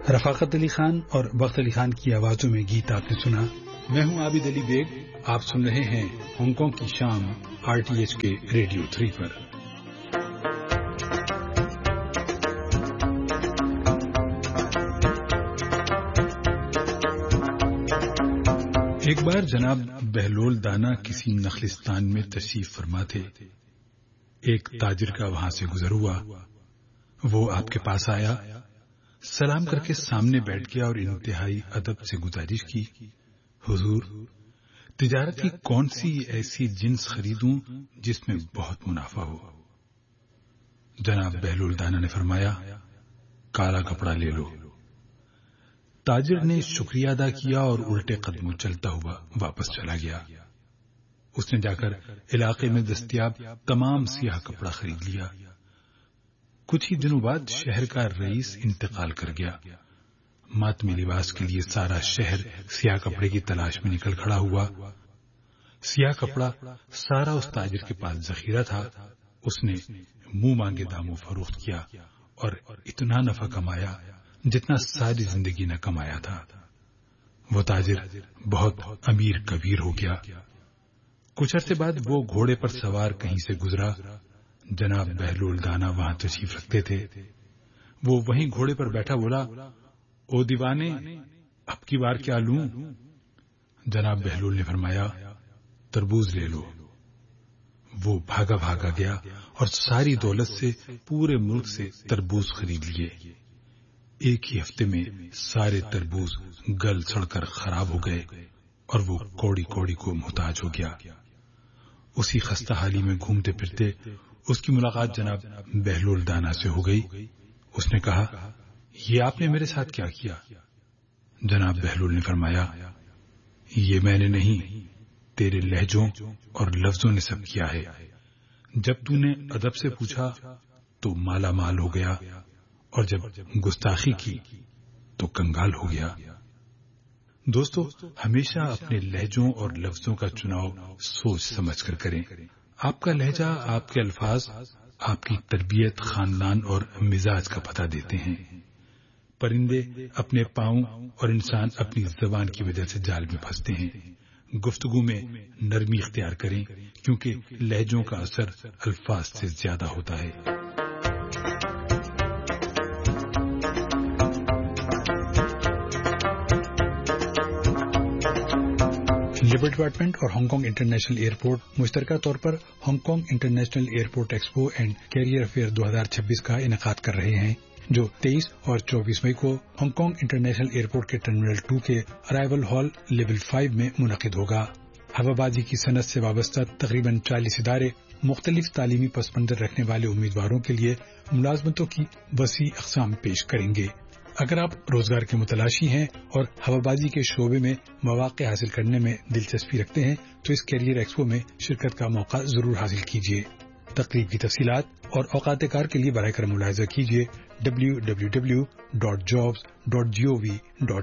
رفاقت علی خان اور بخت علی خان کی آوازوں میں گیت آپ نے سنا. میں ہوں عابد علی بیگ. آپ سن رہے ہیں ہانگ کانگ کی شام RTH کے ریڈیو 3 پر. ایک بار جناب بہلول دانا کسی نخلستان میں تشریف فرما تھے. ایک تاجر کا وہاں سے گزر ہوا. وہ آپ کے پاس آیا، سلام کر کے سامنے بیٹھ گیا اور انتہائی ادب سے گزارش کی، حضور تجارت کی کون سی ایسی جنس خریدوں جس میں بہت منافع ہو؟ جناب بہلول دانا نے فرمایا، کالا کپڑا لے لو. تاجر نے شکریہ ادا کیا اور الٹے قدموں چلتا ہوا واپس چلا گیا. اس نے جا کر علاقے میں دستیاب تمام سیاہ کپڑا خرید لیا. کچھ ہی دنوں بعد شہر کا رئیس انتقال کر گیا. ماتمی لباس کے لیے سارا شہر سیاہ کپڑے کی تلاش میں نکل کھڑا ہوا. سیاہ کپڑا سارا اس تاجر کے پاس ذخیرہ تھا. اس نے منہ مانگے داموں فروخت کیا اور اتنا نفع کمایا جتنا ساری زندگی نہ کمایا تھا. وہ تاجر بہت امیر کبیر ہو گیا. کچھ عرصے بعد وہ گھوڑے پر سوار کہیں سے گزرا. جناب بہلول دانا وہاں تشریف رکھتے تھے. وہ وہیں گھوڑے پر بیٹھا بولا، او دیوانے، اب کی بار کیا لوں؟ جناب بہلول نے فرمایا، تربوز لے لو. وہ بھاگا بھاگا گیا اور ساری دولت سے پورے ملک سے تربوز خرید لیے. ایک ہی ہفتے میں سارے تربوز گل سڑ کر خراب ہو گئے اور وہ کوڑی کوڑی کو محتاج ہو گیا. اسی خستہ حالی میں گھومتے پھرتے اس کی ملاقات جناب بہلول دانا سے ہو گئی. اس نے کہا، یہ آپ نے میرے ساتھ کیا کیا؟ جناب بہلول نے فرمایا، یہ میں نے نہیں، تیرے لہجوں اور لفظوں نے سب کیا ہے. جب تو نے ادب سے پوچھا تو مالا مال ہو گیا اور جب گستاخی کی تو کنگال ہو گیا. دوستو، ہمیشہ اپنے لہجوں اور لفظوں کا چناؤ سوچ سمجھ کر کریں. آپ کا لہجہ، آپ کے الفاظ آپ کی تربیت، خاندان اور مزاج کا پتہ دیتے ہیں. پرندے اپنے پاؤں اور انسان اپنی زبان کی وجہ سے جال میں پھنستے ہیں. گفتگو میں نرمی اختیار کریں کیونکہ لہجوں کا اثر الفاظ سے زیادہ ہوتا ہے. لیبر ڈپارٹمنٹ اور ہانگ کانگ انٹرنیشنل ایئرپورٹ مشترکہ طور پر Hong Kong international airport expo and career affair 2026 کا انعقاد کر رہے ہیں، جو 23 اور 24 مئی کو ہانگ کانگ انٹرنیشنل ایئرپورٹ کے ٹرمینل 2 کے ارائیول ہال لیول 5 میں منعقد ہوگا. ہوا بازی کی صنعت سے وابستہ تقریباً 40 ادارے مختلف تعلیمی پس منظر رکھنے والے امیدواروں کے لیے ملازمتوں کی وسیع اقسام پیش کریں گے. اگر آپ روزگار کے متلاشی ہیں اور ہوا بازی کے شعبے میں مواقع حاصل کرنے میں دلچسپی رکھتے ہیں تو اس کیریئر ایکسپو میں شرکت کا موقع ضرور حاصل کیجیے. تقریب کی تفصیلات اور اوقات کار کے لیے براہ کرم ملاحظہ کیجیے www.jobs.gov.in